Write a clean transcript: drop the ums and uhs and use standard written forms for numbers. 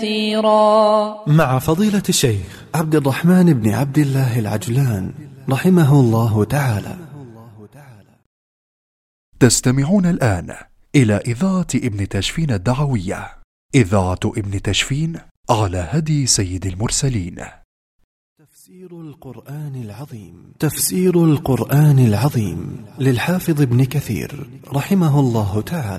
كثيرا. مع فضيلة الشيخ عبد الرحمن بن عبد الله العجلان رحمه الله تعالى. تستمعون الآن إلى إذاعة ابن تشفين الدعوية، إذاعة ابن تشفين على هدي سيد المرسلين. تفسير القرآن العظيم. تفسير القرآن العظيم للحافظ ابن كثير رحمه الله تعالى.